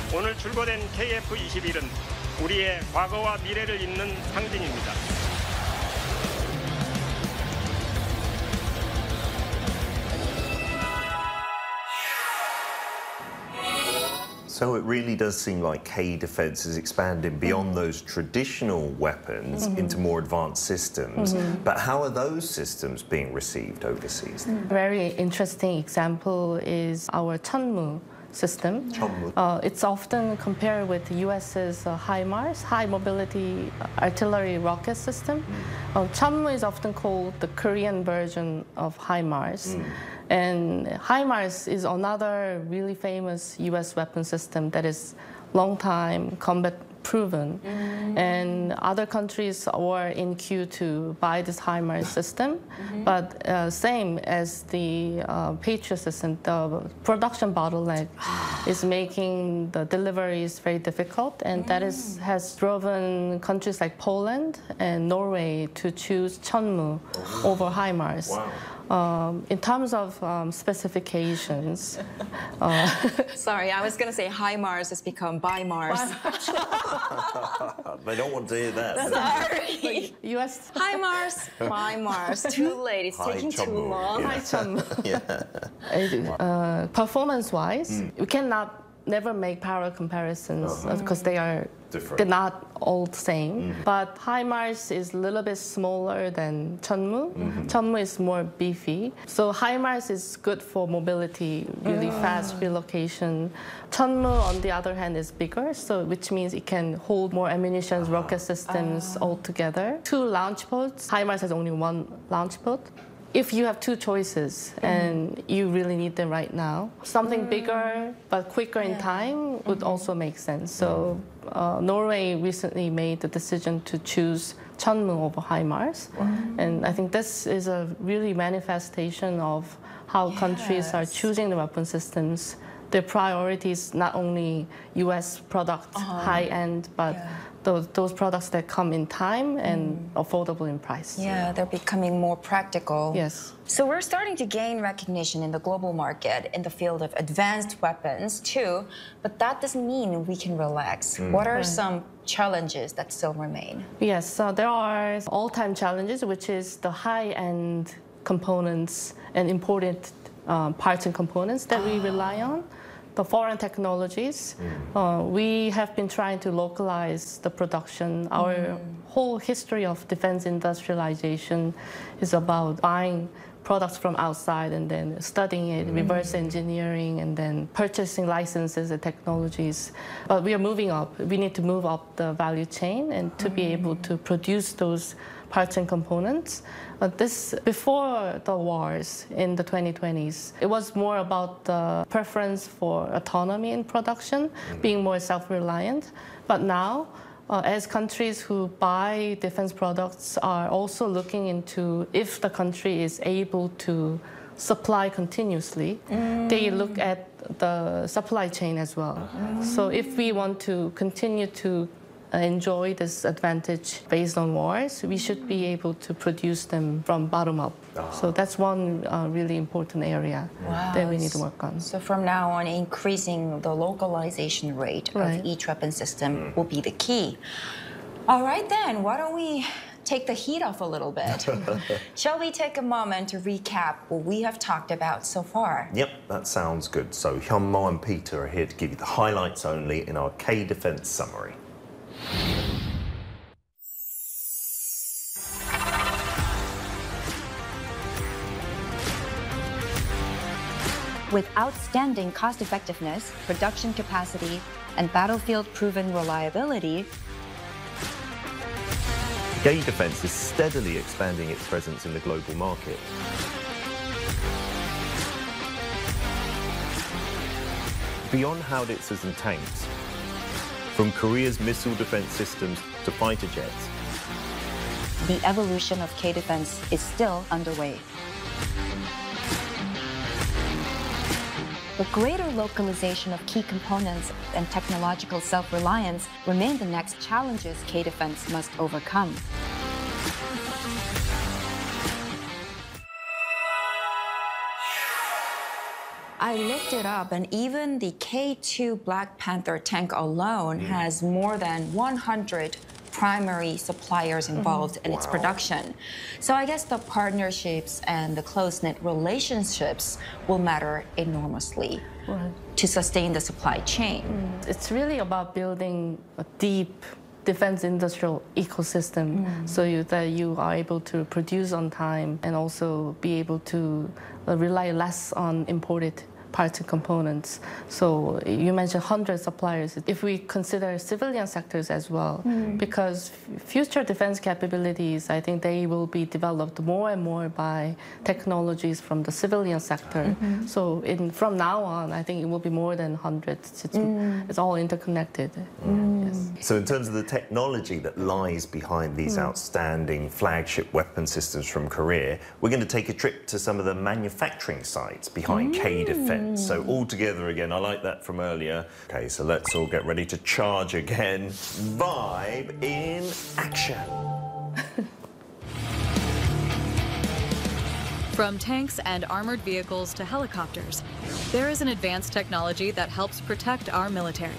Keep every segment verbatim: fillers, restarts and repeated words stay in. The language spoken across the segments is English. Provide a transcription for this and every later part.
오늘 출고된 케이에프 이십일은 우리의 과거와 미래를 잇는 상징입니다. So it really does seem like K Defence is expanding beyond those traditional weapons mm-hmm. into more advanced systems. Mm-hmm. But how are those systems being received overseas? Very interesting example is our Chunmoo system. Chunmoo. Uh, it's often compared with the U S's uh, HIMARS, High Mobility Artillery Rocket System. Mm. Uh, Chunmoo is often called the Korean version of HIMARS. Mm. And HIMARS is another really famous U S weapon system that is long time combat proven. Mm-hmm. And other countries were in queue to buy this HIMARS system. Mm-hmm. But uh, same as the uh, Patriot system, the production bottleneck is making the deliveries very difficult. And mm. that is, has driven countries like Poland and Norway to choose Chunmoo oh. over HIMARS. Wow. Um, in terms of um, specifications, uh, sorry, I was going to say HIMARS has become by Mars. They don't want to hear that. Sorry. U S HIMARS, by Mars. Too late. It's High taking Chunmoo. too long. Yeah. High Chunmoo. Yeah. uh, performance-wise, mm. we cannot never make parallel comparisons because uh-huh. they are different. They're not all the same. Mm-hmm. But HIMARS is a little bit smaller than Chunmoo. Mm-hmm. Chunmoo is more beefy. So HIMARS is good for mobility, really mm. fast relocation. Chunmoo, on the other hand, is bigger, so which means it can hold more ammunition, uh-huh. rocket systems uh. all together. Two launch pods. HIMARS has only one launch pod. If you have two choices and mm. you really need them right now, something mm. bigger but quicker yeah. in time would mm-hmm. also make sense. So uh, Norway recently made the decision to choose Chunmoo over HIMARS. Wow. And I think this is a really manifestation of how yes. countries are choosing the weapon systems. Their priorities not only U S products, uh-huh. high-end, but yeah. those, those products that come in time and mm. affordable in price. Yeah, they're becoming more practical. Yes. So we're starting to gain recognition in the global market in the field of advanced weapons too, but that doesn't mean we can relax. Mm. What are right. some challenges that still remain? Yes, so there are all-time challenges, which is the high-end components and important um, parts and components that oh. we rely on. The foreign technologies, mm. uh, we have been trying to localize the production. Our mm. whole history of defense industrialization is about buying products from outside and then studying it, mm. reverse engineering, and then purchasing licenses and technologies. But we are moving up. We need to move up the value chain and to mm. be able to produce those parts and components. But this, before the wars in the twenty twenties, it was more about the preference for autonomy in production, mm. being more self-reliant. But now, uh, as countries who buy defense products are also looking into if the country is able to supply continuously, mm. they look at the supply chain as well. Mm. So if we want to continue to enjoy this advantage based on wars, we should be able to produce them from bottom up. Oh. So that's one uh, really important area wow. that we need to work on. So from now on, increasing the localization rate right. of each weapon system mm. will be the key. All right then, why don't we take the heat off a little bit? Shall we take a moment to recap what we have talked about so far? Yep, that sounds good. So Hyunmo and Peter are here to give you the highlights only in our K Defence summary. With outstanding cost-effectiveness, production capacity, and battlefield-proven reliability, K Defence is steadily expanding its presence in the global market. Beyond howitzers and tanks, from Korea's missile defense systems to fighter jets, the evolution of K Defence is still underway. The greater localization of key components and technological self-reliance remain the next challenges K Defence must overcome. I looked it up, and even the K two Black Panther tank alone has more than one hundred primary suppliers involved in its production. So I guess the partnerships and the close-knit relationships will matter enormously Right. to sustain the supply chain. It's really about building a deep defense industrial ecosystem so you, that you are able to produce on time and also be able to uh, rely less on imported parts and components. So you mentioned one hundred suppliers. If we consider civilian sectors as well, because f- future defense capabilities, I think they will be developed more and more by technologies from the civilian sector. So in, from now on, I think it will be more than hundreds. It's, it's all interconnected. Yes. So in terms of the technology that lies behind these outstanding flagship weapon systems from Korea, we're going to take a trip to some of the manufacturing sites behind K Defense. So all together again, I like that from earlier. Okay, so let's all get ready to charge again. Vibe in action. From tanks and armored vehicles to helicopters, there is an advanced technology that helps protect our military.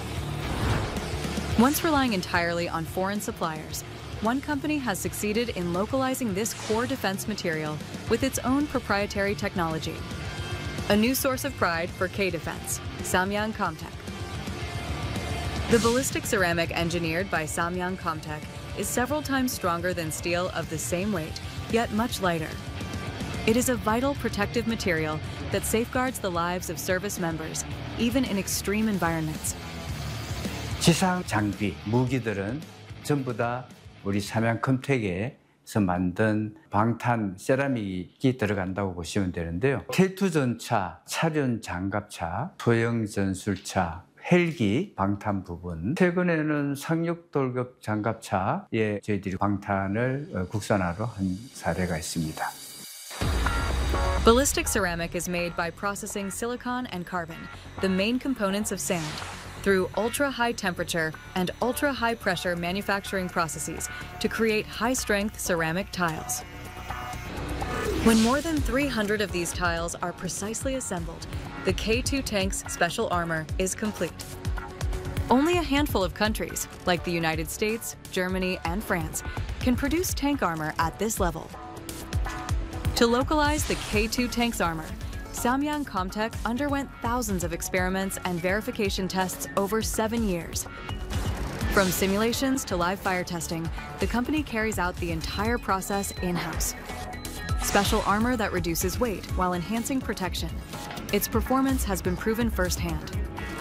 Once relying entirely on foreign suppliers, one company has succeeded in localizing this core defense material with its own proprietary technology. A new source of pride for K-Defense, Samyang Comtech. The ballistic ceramic engineered by Samyang Comtech is several times stronger than steel of the same weight, yet much lighter. It is a vital protective material that safeguards the lives of service members, even in extreme environments. 지상 장비, 무기들은 전부 다 우리 삼양 컴텍에서 만든 방탄 세라믹이 들어간다고 보시면 되는데요. 케이 투 전차, 차륜 장갑차, 소형 전술차, 헬기 방탄 부분, 최근에는 상륙 돌격 장갑차에 저희들이 방탄을 국산화로 한 사례가 있습니다. Ballistic ceramic is made by processing silicon and carbon, the main components of sand, through ultra-high temperature and ultra-high pressure manufacturing processes to create high-strength ceramic tiles. When more than three hundred of these tiles are precisely assembled, the K two tank's special armor is complete. Only a handful of countries, like the United States, Germany, and France, can produce tank armor at this level. To localize the K two tank's armor, Samyang Comtech underwent thousands of experiments and verification tests over seven years. From simulations to live fire testing, the company carries out the entire process in-house. Special armor that reduces weight while enhancing protection. Its performance has been proven firsthand.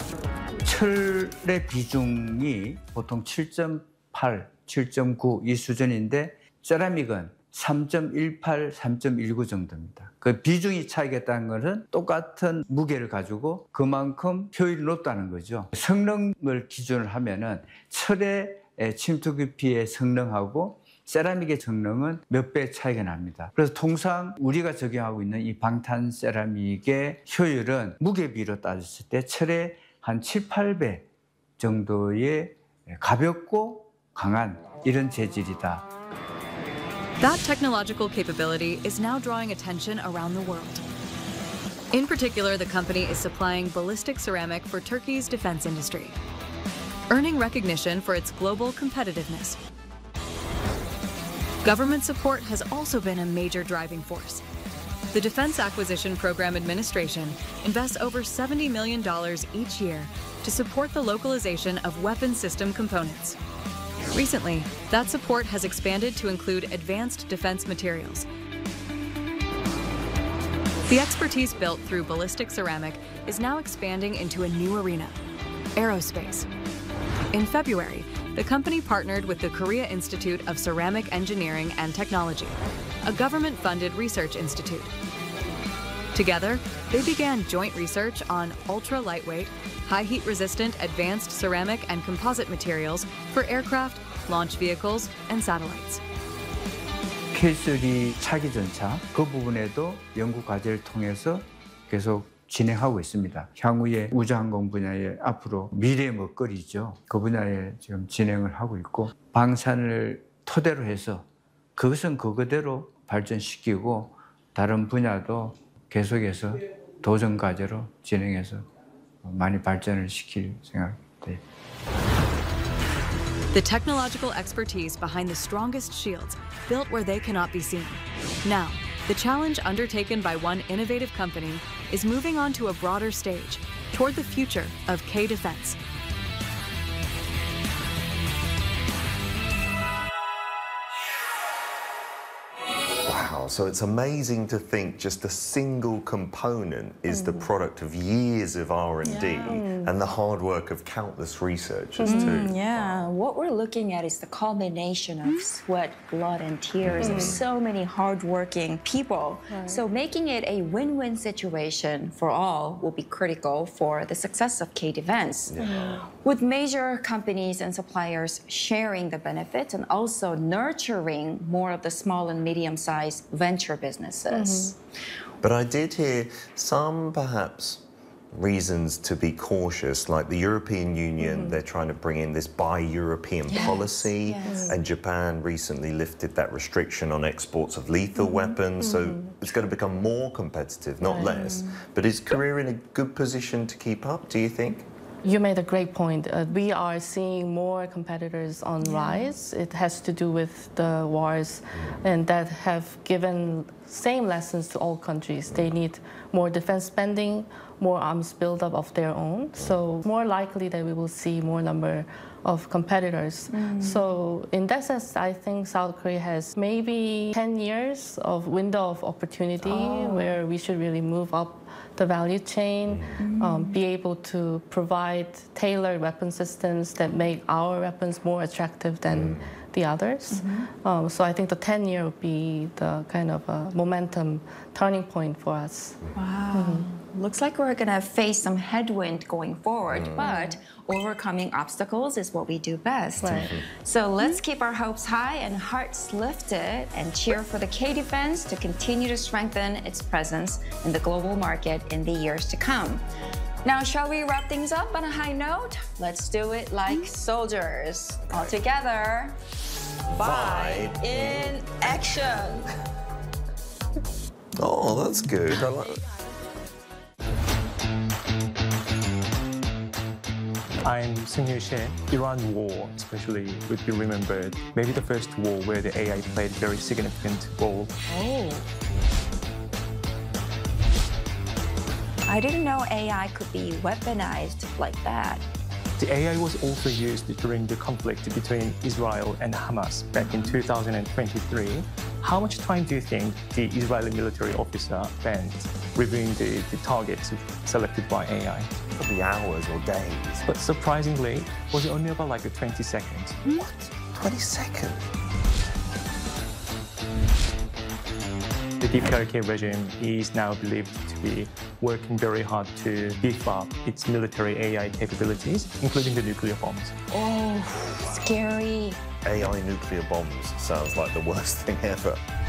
철의 비중이 보통 칠 점 팔, 칠 점 구 이 수준인데 세라믹은 삼 점 일팔, 삼 점 일구 정도입니다. 그 비중이 차이가 있다는 것은 똑같은 무게를 가지고 그만큼 효율이 높다는 거죠. 성능을 기준으로 하면은 철의 침투 깊이의 성능하고 세라믹의 성능은 몇 배 차이가 납니다. 그래서 통상 우리가 적용하고 있는 이 방탄 세라믹의 효율은 무게비로 따졌을 때 철의 한 칠, 팔 배 정도의 가볍고 강한 이런 재질이다. That technological capability is now drawing attention around the world. In particular, the company is supplying ballistic ceramic for Turkey's defense industry, earning recognition for its global competitiveness. Government support has also been a major driving force. The Defense Acquisition Program Administration invests over seventy million dollars each year to support the localization of weapon system components. Recently, that support has expanded to include advanced defense materials. The expertise built through ballistic ceramic is now expanding into a new arena, aerospace. In February, the company partnered with the Korea Institute of Ceramic Engineering and Technology, a government-funded research institute. Together, they began joint research on ultra-lightweight, high-heat resistant advanced ceramic and composite materials for aircraft, launch vehicles, and satellites. 케이 쓰리 차기 전차 그 부분에도 연구 과제를 통해서 계속 진행하고 있습니다. 향후에 우주항공 분야에 앞으로 미래의 먹거리죠. 그 분야에 지금 진행을 하고 있고 방산을 토대로 해서 그것은 그거대로 발전시키고 다른 분야도 계속해서 도전 과제로 진행해서 많이 발전을 시킬 생각입니다. The technological expertise behind the strongest shields, built where they cannot be seen. Now, the challenge undertaken by one innovative company is moving on to a broader stage, toward the future of K-Defense. Wow, so it's amazing to think just a single component is the product of years of R and D and the hard work of countless researchers too. Yeah, what we're looking at is the culmination of sweat, blood, and tears of so many hardworking people. So making it a win-win situation for all will be critical for the success of K-Defense. With major companies and suppliers sharing the benefits and also nurturing more of the small and medium-sized venture businesses. But I did hear some perhaps reasons to be cautious, like the European Union, they're trying to bring in this buy European policy, yes. and Japan recently lifted that restriction on exports of lethal weapons, so it's going to become more competitive, not less. But is Korea in a good position to keep up, do you think? You made a great point. Uh, we are seeing more competitors on rise. It has to do with the wars, and that have given same lessons to all countries. They need more defense spending, more arms buildup of their own. So more likely that we will see more number of competitors. So in that sense, I think South Korea has maybe ten years of window of opportunity where we should really move up the value chain, um, be able to provide tailored weapon systems that make our weapons more attractive than the others. Um, so I think the ten year would be the kind of a momentum turning point for us. Wow. Looks like we're going to face some headwind going forward, but overcoming obstacles is what we do best. Right. So let's keep our hopes high and hearts lifted and cheer for the K-Defense to continue to strengthen its presence in the global market in the years to come. Now, shall we wrap things up on a high note? Let's do it like soldiers. All together. Fight in action. Oh, that's good. I like that. I'm Seung-Yu Sheh. Iran War especially would be remembered. Maybe the first war where the A I played a very significant role. Oh. I didn't know A I could be weaponized like that. The A I was also used during the conflict between Israel and Hamas back in two thousand twenty-three. How much time do you think the Israeli military officer spent reviewing the, the targets selected by A I? Probably hours or days. But surprisingly, was it only about like a twenty seconds? What? twenty seconds? The D P R K regime is now believed to be working very hard to beef up its military A I capabilities, including the nuclear bombs. Oh, scary. A I nuclear bombs sounds like the worst thing ever.